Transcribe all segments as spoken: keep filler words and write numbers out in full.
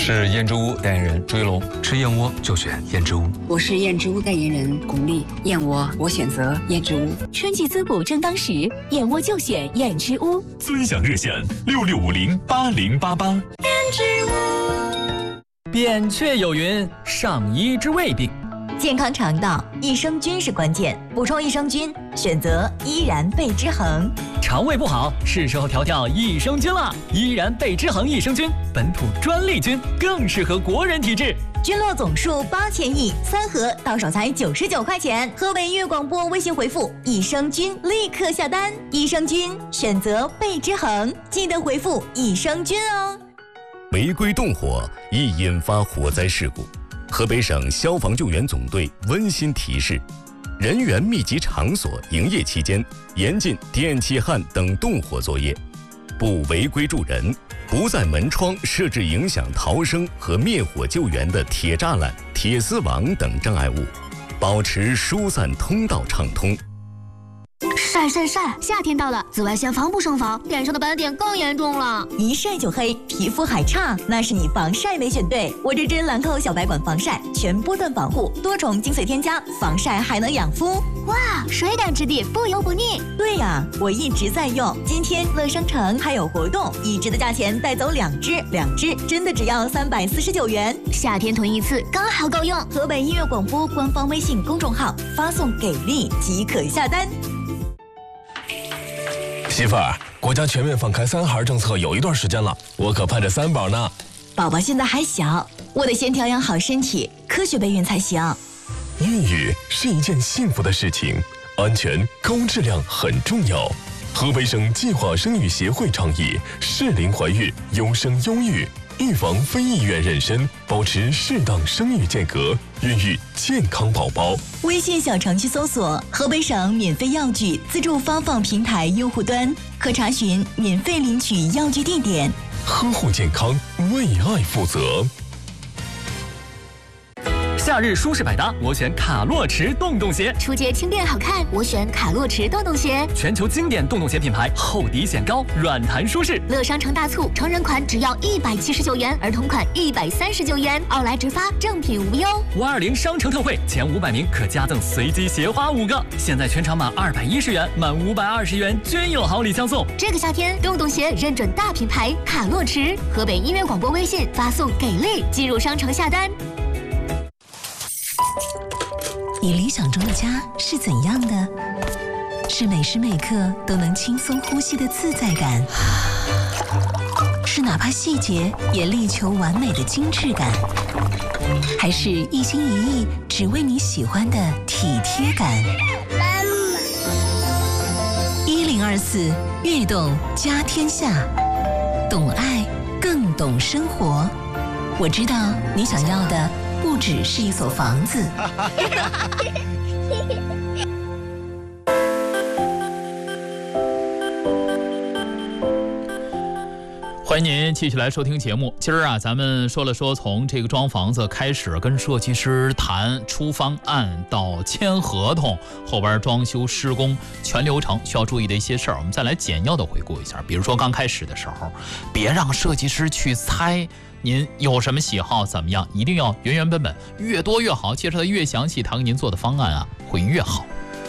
是燕之屋代言人朱一龙， 吃燕窝就选燕之屋。 我是燕之屋代言人巩俐，燕窝我选择燕之屋。 春季滋补正当时，燕窝就选燕之屋。 尊享热线六六五零八零八八。燕之屋。扁鹊有云：上医之未病。 健康肠道，益生菌是关键，补充益生菌，选择依然贝之恒。 肠胃不好，是时候调调益生菌了。依然贝之恒益生菌，本土专利菌，更适合国人体质。 菌落总数八千亿，三盒到手才九十九块钱。河北音乐广播微信回复益生菌，立刻下单。益生菌选择贝之恒，记得回复益生菌哦。 违规动火易引发火灾事故。河北省消防救援总队温馨提示：人员密集场所营业期间，严禁电气焊等动火作业，不违规助人，不在门窗设置影响逃生和灭火救援的铁栅栏、铁丝网等障碍物，保持疏散通道畅通。 晒晒晒！夏天到了，紫外线防不胜防，脸上的斑点更严重了。 一晒就黑，皮肤还差，那是你防晒没选对。我这支兰蔻小白管防晒，全波段防护，多重精髓添加，防晒还能养肤。 哇，水感质地，不油不腻。 对呀，我一直在用。今天乐商城还有活动，一支的价钱带走两支，两支真的只要三百四十九元。 夏天囤一次刚好够用。 河北音乐广播官方微信公众号发送给力即可下单。 媳妇儿，国家全面放开三孩政策有一段时间了，我可盼着三宝呢。 宝宝现在还小，我得先调养好身体，科学备孕才行。 孕育是一件幸福的事情，安全高质量很重要。河北省计划生育协会倡议适龄怀孕，优生优育，预防非意愿妊娠，保持适当生育间隔，孕育健康宝宝。 微信小程序搜索河北省免费药具自助发放平台用户端，可查询免费领取药具地点。 呵护健康，为爱负责。 夏日舒适百搭，我选卡洛驰洞洞鞋。 出街轻便好看，我选卡洛驰洞洞鞋。 全球经典洞洞鞋品牌，厚底显高，软弹舒适。 乐商城大促，成人款只要一百七十九元，儿童款一百三十九元，奥莱直发，正品无忧。 五二零商城特惠，前五百名可加赠随机鞋花五个。现在全场满二百一十元，满五百二十元均有好礼相送。 这个夏天，洞洞鞋认准大品牌卡洛驰。河北音乐广播微信发送给力，进入商城下单。 你理想中的家是怎样的？是每时每刻都能轻松呼吸的自在感，是哪怕细节也力求完美的精致感，还是一心一意只为你喜欢的体贴感？一零二四悦动家天下，懂爱更懂生活。我知道你想要的不只是一所房子。 欢迎您继续来收听节目。今儿啊，咱们说了说从这个装房子开始跟设计师谈出方案到签合同，后边装修施工全流程需要注意的一些事儿，我们再来简要的回顾一下。比如说刚开始的时候，别让设计师去猜您有什么喜好怎么样，一定要原原本本，越多越好，介绍的越详细，他给您做的方案啊会越好。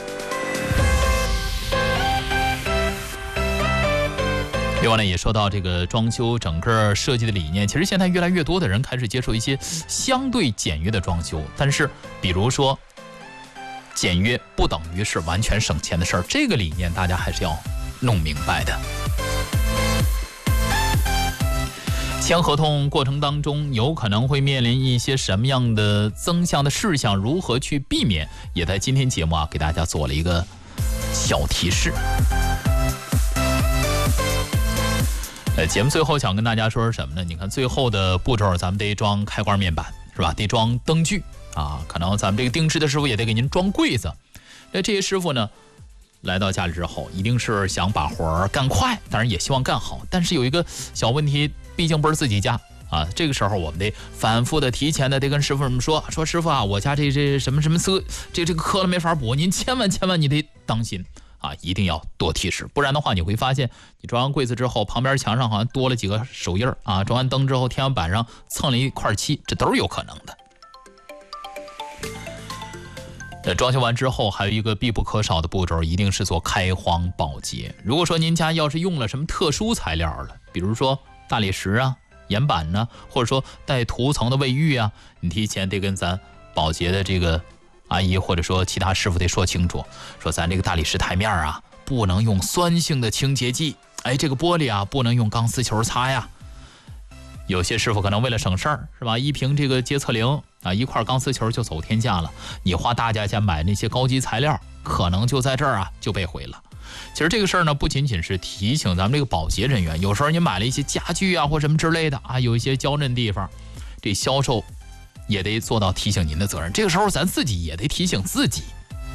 另外呢，也说到这个装修整个设计的理念，其实现在越来越多的人开始接受一些相对简约的装修，但是比如说简约不等于是完全省钱的事儿，这个理念大家还是要弄明白的。签合同过程当中有可能会面临一些什么样的增项的事项，如何去避免，也在今天节目啊给大家做了一个小提示。呃，节目最后想跟大家说是什么呢？你看最后的步骤，咱们得装开关面板，是吧？得装灯具啊，可能咱们这个定制的师傅也得给您装柜子。那这些师傅呢，来到家里之后，一定是想把活儿干快，当然也希望干好，但是有一个小问题，毕竟不是自己家啊。这个时候我们得反复的、提前的得跟师傅们说，说师傅啊，我家这这什么什么色，这这个磕了没法补，您千万千万你得当心。 啊，一定要多提示，不然的话你会发现，你装完柜子之后，旁边墙上好像多了几个手印啊，装完灯之后，天花板上蹭了一块漆，这都是有可能的。那装修完之后，还有一个必不可少的步骤，一定是做开荒保洁。如果说您家要是用了什么特殊材料了，比如说大理石啊、岩板呢、啊，或者说带涂层的卫浴啊，你提前得跟咱保洁的这个阿姨或者说其他师傅得说清楚，说咱这个大理石台面啊，不能用酸性的清洁剂，哎，这个玻璃啊，不能用钢丝球擦呀。有些师傅可能为了省事儿，是吧？一瓶这个洁厕灵啊，一块钢丝球就走天价了。你花大价钱买那些高级材料，可能就在这儿啊就被毁了。其实这个事儿呢，不仅仅是提醒咱们这个保洁人员，有时候你买了一些家具啊或什么之类的啊，有一些娇嫩地方，这销售也得做到提醒您的责任。这个时候咱自己也得提醒自己。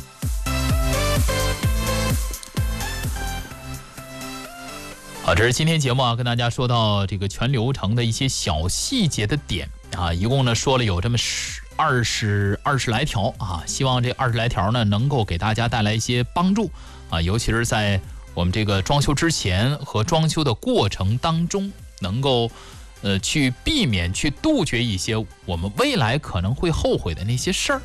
好，这是今天节目啊，跟大家说到这个全流程的一些小细节的点啊，一共呢说了有这么十二十二十来条啊，希望这二十来条呢能够给大家带来一些帮助啊，尤其是在我们这个装修之前和装修的过程当中，能够呃去避免、去杜绝一些我们未来可能会后悔的那些事儿。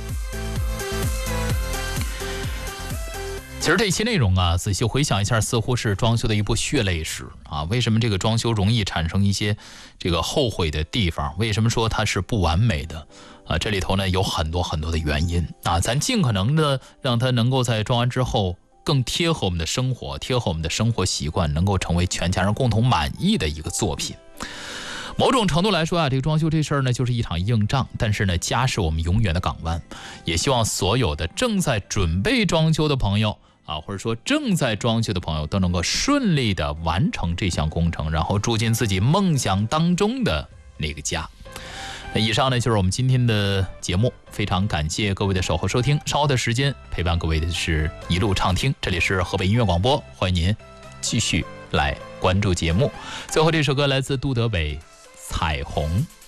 其实这些内容啊，仔细回想一下，似乎是装修的一部血泪史啊。为什么这个装修容易产生一些这个后悔的地方？为什么说它是不完美的啊？这里头呢有很多很多的原因啊。咱尽可能的让它能够在装完之后更贴合我们的生活，贴合我们的生活习惯，能够成为全家人共同满意的一个作品。某种程度来说啊，这个装修这事儿呢就是一场硬仗，但是呢，家是我们永远的港湾。也希望所有的正在准备装修的朋友啊，或者说正在装修的朋友都能够顺利的完成这项工程，然后住进自己梦想当中的那个家。那以上呢就是我们今天的节目，非常感谢各位的守候收听。稍后的时间陪伴各位的是一路畅听，这里是河北音乐广播，欢迎您继续来关注节目。最后这首歌来自杜德伟，彩虹。